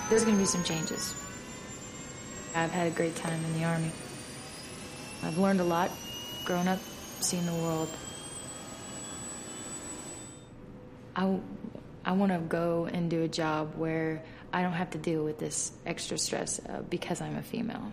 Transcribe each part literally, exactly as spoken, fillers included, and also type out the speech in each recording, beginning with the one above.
There's going to be some changes. I've had a great time in the Army. I've learned a lot, grown up, seen the world. I, I want to go and do a job where I don't have to deal with this extra stress uh, because I'm a female.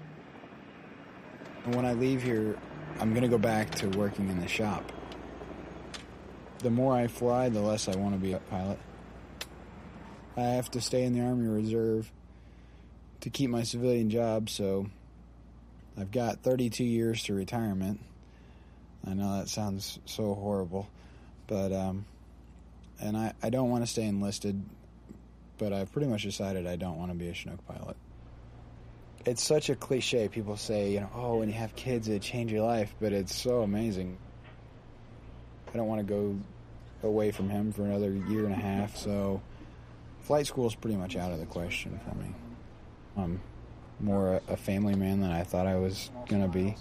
And when I leave here, I'm going to go back to working in the shop. The more I fly, the less I want to be a pilot. I have to stay in the Army Reserve to keep my civilian job, so I've got thirty-two years to retirement. I know that sounds so horrible, but, um, and I, I don't want to stay enlisted, but I've pretty much decided I don't want to be a Chinook pilot. It's such a cliche. People say, you know, oh, when you have kids, it change your life, but it's so amazing. I don't want to go away from him for another year and a half, so flight school is pretty much out of the question for me. I'm more a, a family man than I thought I was going to be.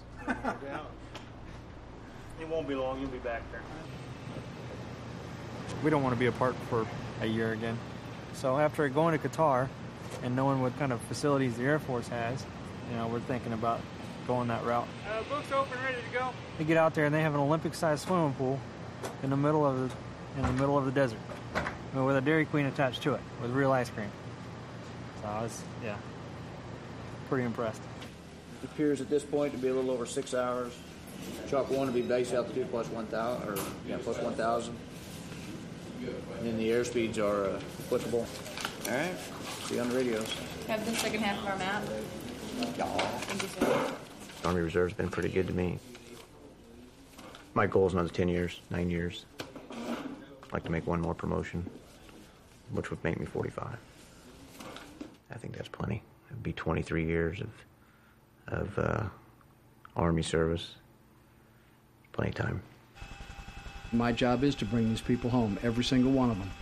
It won't be long. You'll be back there. We don't want to be apart for a year again. So after going to Qatar and knowing what kind of facilities the Air Force has, you know, we're thinking about going that route. Uh, book's open, ready to go. They get out there and they have an Olympic-sized swimming pool in the middle of the in the middle of the desert, with a Dairy Queen attached to it with real ice cream. So I was, yeah, pretty impressed. It appears at this point to be a little over six hours. Chalk one to be base altitude plus one thousand, or yeah, plus one thousand. And then the airspeeds are uh, applicable. All right. See you on the radios. Have the second half of our map. Thank you, sir. Army Reserve's been pretty good to me. My goal is another ten years, nine years. I'd like to make one more promotion, which would make me forty-five. I think that's plenty. It'd be twenty-three years of of uh, Army service. Plenty of time. My job is to bring these people home, every single one of them.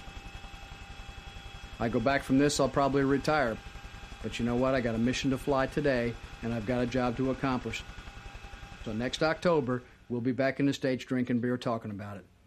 I go back from this, I'll probably retire. But you know what? I got a mission to fly today, and I've got a job to accomplish. So next October, we'll be back in the States drinking beer talking about it.